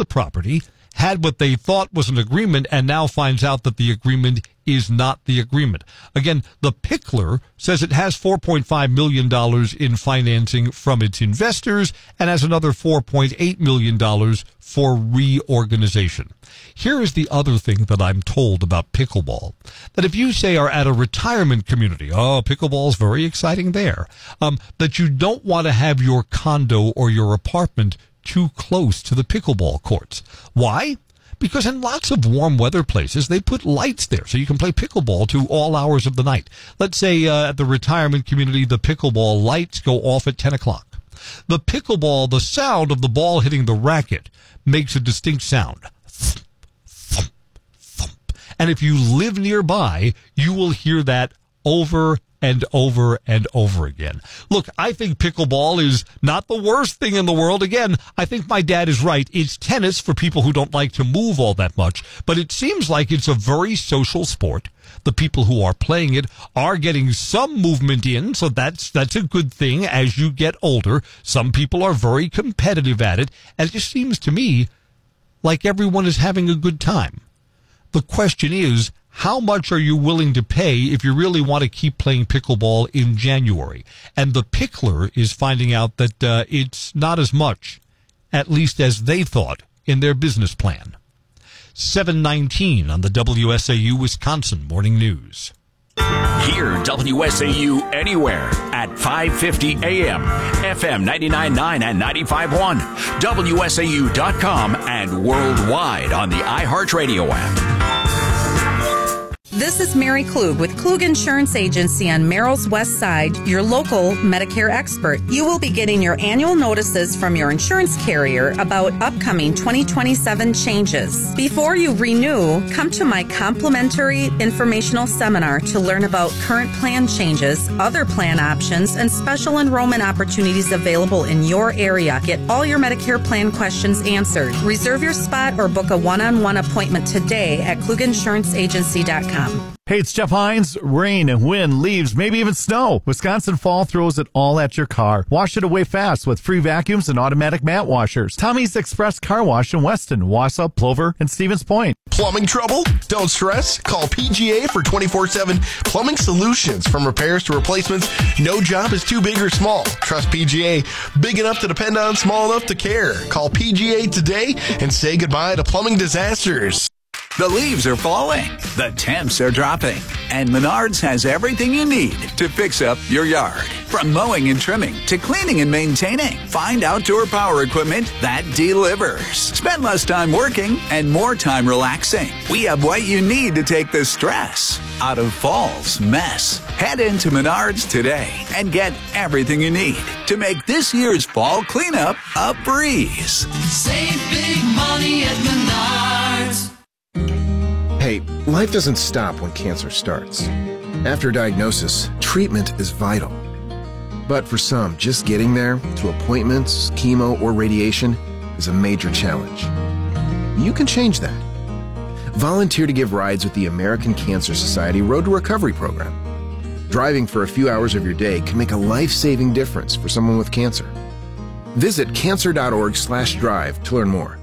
the property, had what they thought was an agreement, and now finds out that the agreement is not the agreement. Again, the Pickler says it has $4.5 million in financing from its investors and has another $4.8 million for reorganization. Here is the other thing that I'm told about pickleball, that if you, say, are at a retirement community, pickleball's very exciting there, that you don't want to have your condo or your apartment too close to the pickleball courts. Why? Because in lots of warm weather places, they put lights there so you can play pickleball to all hours of the night. Let's say at the retirement community, the pickleball lights go off at 10 o'clock. The pickleball, the sound of the ball hitting the racket makes a distinct sound. Thump, thump, thump. And if you live nearby, you will hear that over and over and over again. Look, I think pickleball is not the worst thing in the world. Again, I think my dad is right. It's tennis for people who don't like to move all that much, but it seems like it's a very social sport. The people who are playing it are getting some movement in, so that's a good thing as you get older. Some people are very competitive at it, and it just seems to me like everyone is having a good time. The question is, how much are you willing to pay if you really want to keep playing pickleball in January? And the Pickler is finding out that it's not as much, at least as they thought in their business plan. 7:19 on the WSAU Wisconsin Morning News. Hear WSAU anywhere at 550 AM, FM 99.9 and 95.1, WSAU.com, and worldwide on the iHeartRadio app. This is Mary Klug with Klug Insurance Agency on Merrill's West Side, your local Medicare expert. You will be getting your annual notices from your insurance carrier about upcoming 2027 changes. Before you renew, come to my complimentary informational seminar to learn about current plan changes, other plan options, and special enrollment opportunities available in your area. Get all your Medicare plan questions answered. Reserve your spot or book a one-on-one appointment today at KlugInsuranceAgency.com. Hey, it's Jeff Hines. Rain and wind, leaves, maybe even snow. Wisconsin Fall throws it all at your car. Wash it away fast with free vacuums and automatic mat washers. Tommy's Express Car Wash in Weston, Wausau, Plover, and Stevens Point. Plumbing trouble? Don't stress. Call PGA for 24/7 plumbing solutions. From repairs to replacements, no job is too big or small. Trust PGA. Big enough to depend on, small enough to care. Call PGA today and say goodbye to plumbing disasters. The leaves are falling, the temps are dropping, and Menards has everything you need to fix up your yard. From mowing and trimming to cleaning and maintaining, find outdoor power equipment that delivers. Spend less time working and more time relaxing. We have what you need to take the stress out of fall's mess. Head into Menards today and get everything you need to make this year's fall cleanup a breeze. Save big money at Menards. Hey, life doesn't stop when cancer starts. After diagnosis, treatment is vital. But for some, just getting there, to appointments, chemo, or radiation, is a major challenge. You can change that. Volunteer to give rides with the American Cancer Society Road to Recovery program. Driving for a few hours of your day can make a life-saving difference for someone with cancer. Visit cancer.org/drive to learn more.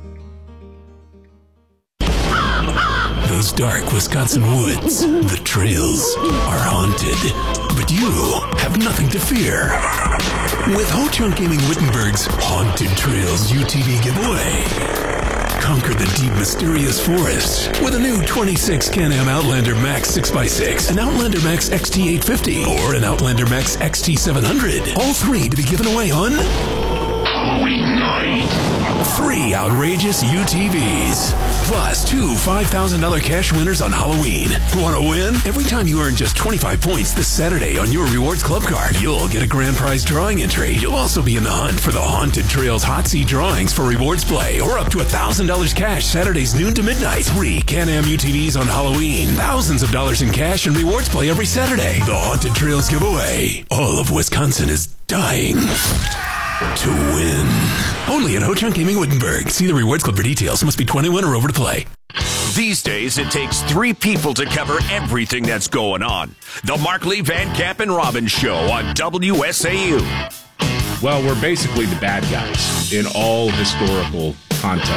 Those dark Wisconsin woods, the trails, are haunted. But you have nothing to fear. With Ho-Chunk Gaming Wittenberg's Haunted Trails UTV giveaway. Conquer the deep, mysterious forest with a new 26 Can-Am Outlander Max 6x6, an Outlander Max XT850, or an Outlander Max XT700. All three to be given away on Halloween night. 3 outrageous UTVs. Plus 2 $5,000 cash winners on Halloween. Want to win? Every time you earn just 25 points this Saturday on your Rewards Club card, you'll get a grand prize drawing entry. You'll also be in the hunt for the Haunted Trails Hot Seat drawings for Rewards Play, or up to $1,000 cash Saturdays noon to midnight. 3 Can-Am UTVs on Halloween. Thousands of dollars in cash and Rewards Play every Saturday. The Haunted Trails giveaway. All of Wisconsin is dying to win. Only at Ho-Chunk Gaming Wittenberg. See the Rewards Club for details. Must be 21 or over to play. These days, it takes 3 people to cover everything that's going on. The Markley, Van Camp, and Robbins Show on WSAU. Well, we're basically the bad guys in all historical context.